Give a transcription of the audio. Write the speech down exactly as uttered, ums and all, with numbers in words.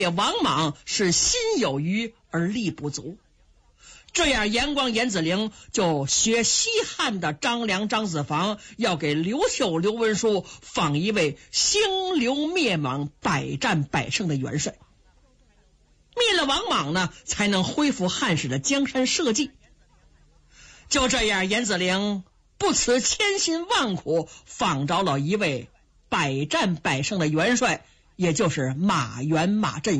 王莽是心有余而力不足。这样严光严子陵就学西汉的张良张子房，要给刘秀刘文书仿一位兴刘灭莽百战百胜的元帅。灭了王莽呢，才能恢复汉室的江山社稷。就这样，严子陵不辞千辛万苦仿着了一位百战百胜的元帅，也就是马援马镇